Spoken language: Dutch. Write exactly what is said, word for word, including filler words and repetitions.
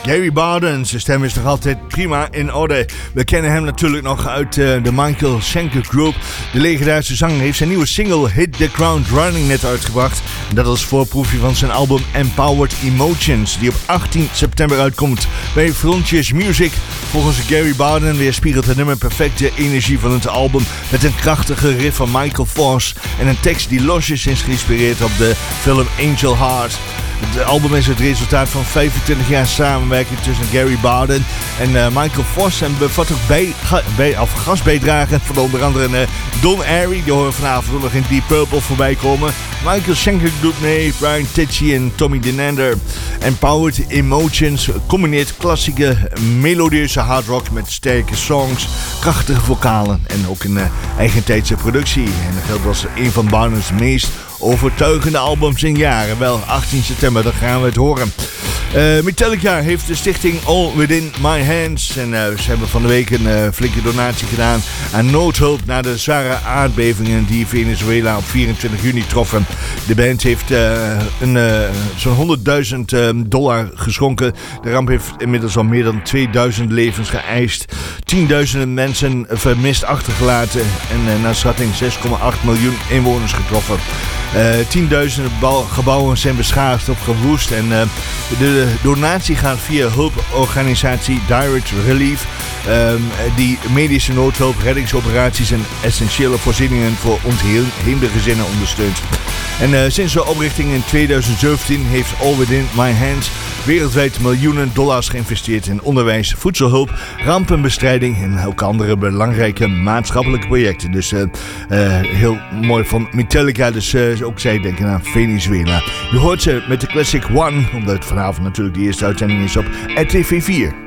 Gary Barden, zijn stem is nog altijd prima in orde. We kennen hem natuurlijk nog uit uh, de Michael Schenker Group. De legendarische zanger heeft zijn nieuwe single Hit the Ground Running net uitgebracht. Dat als voorproefje van zijn album Empowered Emotions, die op achttien september uitkomt bij Frontiers Music. Volgens Gary Barden weerspiegelt het nummer perfect de energie van het album, met een krachtige riff van Michael Voss en een tekst die losjes is geïnspireerd op de film Angel Heart. Het album is het resultaat van vijfentwintig jaar samenwerking tussen Gary Barden en uh, Michael Voss en bevat ook bij, bij, of gastbijdragen van onder andere uh, Don Airey, die horen vanavond nog in Deep Purple voorbij komen. Michael Schenker doet mee, Brian Tichy en Tommy Denander. Empowered Emotions combineert klassieke melodieuze hardrock met sterke songs, krachtige vocalen en ook een uh, eigentijdse productie. En dat geldt als een van Barden's meest overtuigende albums in jaren. Wel, achttien september, dan gaan we het horen. Uh, Metallica heeft de stichting All Within My Hands. En uh, ze hebben van de week een uh, flinke donatie gedaan aan noodhulp na de zware aardbevingen die Venezuela op vierentwintig juni troffen. De band heeft uh, een, uh, zo'n honderdduizend uh, dollar geschonken. De ramp heeft inmiddels al meer dan tweeduizend levens geëist. Tienduizenden mensen vermist achtergelaten. En uh, naar schatting zes komma acht miljoen inwoners getroffen. Uh, tienduizenden gebouwen zijn beschadigd of verwoest. En uh, de donatie gaat via hulporganisatie Direct Relief, um, die medische noodhulp, reddingsoperaties en essentiële voorzieningen voor ontheemde gezinnen ondersteunt. En uh, sinds de oprichting in tweeduizend zeventien heeft All Within My Hands wereldwijd miljoenen dollars geïnvesteerd in onderwijs, voedselhulp, rampenbestrijding en ook andere belangrijke maatschappelijke projecten. Dus uh, uh, heel mooi van Metallica. Dus uh, ook zij denken aan Venezuela. Je hoort ze met de Classic One, omdat het vanavond natuurlijk de eerste uitzending is op R T V vier.